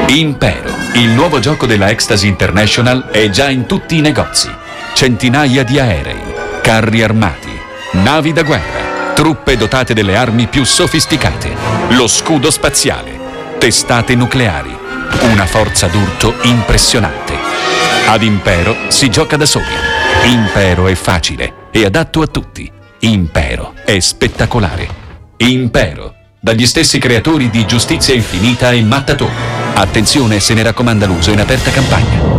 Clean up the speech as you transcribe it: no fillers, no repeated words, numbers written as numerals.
Impero, il nuovo gioco della Ecstasy International, è già in tutti i negozi. Centinaia di aerei, carri armati, navi da guerra, truppe dotate delle armi più sofisticate, lo scudo spaziale, testate nucleari, una forza d'urto impressionante. Ad Impero si gioca da soli. Impero è facile e adatto a tutti. Impero è spettacolare. Impero, dagli stessi creatori di Giustizia Infinita e Mattatore. Attenzione, se ne raccomanda l'uso in aperta campagna.